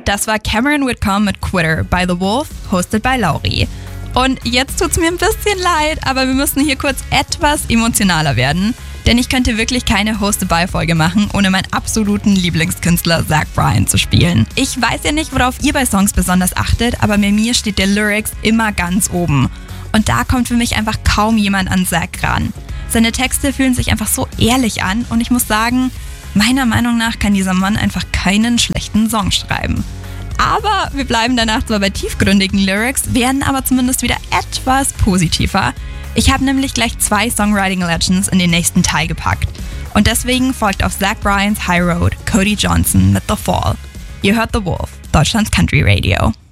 Das war Cameron Whitcomb mit Quitter bei The Wolf, hosted by Lauri. Und jetzt tut's mir ein bisschen leid, aber wir müssen hier kurz etwas emotionaler werden. Denn ich könnte wirklich keine Hosted-by-Folge machen, ohne meinen absoluten Lieblingskünstler Zach Bryan zu spielen. Ich weiß ja nicht, worauf ihr bei Songs besonders achtet, aber bei mir steht der Lyrics immer ganz oben. Und da kommt für mich einfach kaum jemand an Zach ran. Seine Texte fühlen sich einfach so ehrlich an und ich muss sagen, meiner Meinung nach kann dieser Mann einfach keinen schlechten Song schreiben. Aber wir bleiben danach zwar bei tiefgründigen Lyrics, werden aber zumindest wieder etwas positiver. Ich habe nämlich gleich 2 Songwriting Legends in den nächsten Teil gepackt. Und deswegen folgt auf Zach Bryans High Road Cody Johnson mit The Fall. Ihr hört The Wolf, Deutschlands Country Radio.